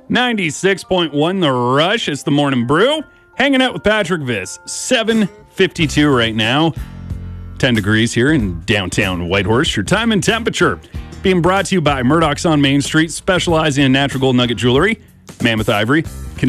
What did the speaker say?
96.1 The Rush. It's the Morning Brew. Hanging out with Patrick Viss. 7:52 right now. 10 degrees here in downtown Whitehorse. Your time and temperature. Being brought to you by Murdoch's on Main Street, specializing in natural gold nugget jewelry, Mammoth Ivory,